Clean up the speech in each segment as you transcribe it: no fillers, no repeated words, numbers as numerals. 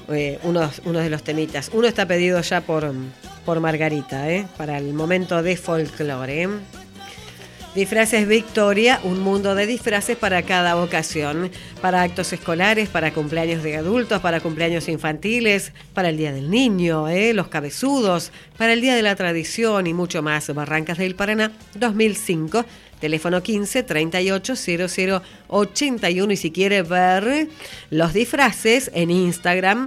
uno de los temitas. Uno está pedido ya por Margarita, para el momento de folclore. Disfraces Victoria, un mundo de disfraces para cada ocasión, para actos escolares, para cumpleaños de adultos, para cumpleaños infantiles, para el Día del Niño, los cabezudos, para el Día de la Tradición y mucho más. Barrancas del Paraná, 2005, teléfono 15 38 00 81. Y si quiere ver los disfraces en Instagram,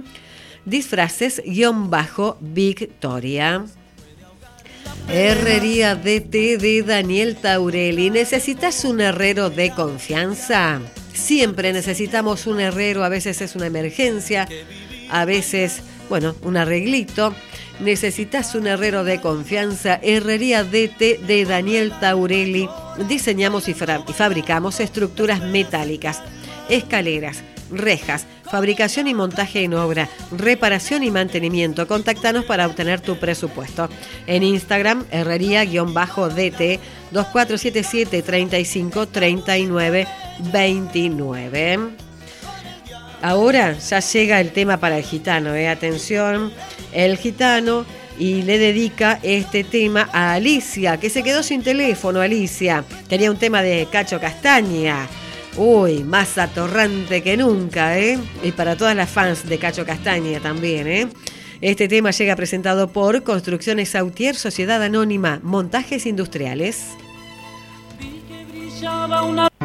disfraces_Victoria. Herrería DT de Daniel Taurelli. ¿Necesitas un herrero de confianza? Siempre necesitamos un herrero, a veces es una emergencia, a veces, un arreglito. Necesitas un herrero de confianza. Herrería DT de Daniel Taurelli. Diseñamos y fabricamos estructuras metálicas, escaleras, rejas, fabricación y montaje en obra, reparación y mantenimiento. Contáctanos para obtener tu presupuesto. En Instagram, herrería_DT, 2477 35 39 29. Ahora ya llega el tema para el gitano, atención, el gitano, y le dedica este tema a Alicia, que se quedó sin teléfono. Alicia tenía un tema de Cacho Castaña. Uy, más atorrante que nunca, Y para todas las fans de Cacho Castaña también, Este tema llega presentado por Construcciones Sautier, Sociedad Anónima, Montajes Industriales. Vi que brillaba una